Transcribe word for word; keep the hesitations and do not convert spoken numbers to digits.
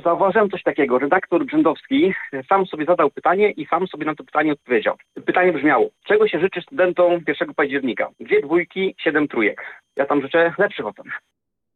zauważyłem coś takiego. Redaktor Brzędowski sam sobie zadał pytanie i sam sobie na to pytanie odpowiedział. Pytanie brzmiało: czego się życzy studentom pierwszego października? Dwie dwójki, siedem trójek. Ja tam życzę lepszych ocen.